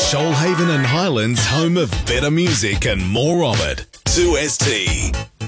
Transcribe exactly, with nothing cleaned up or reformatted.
Shoalhaven and Highlands, home of better music and more of it. two S T.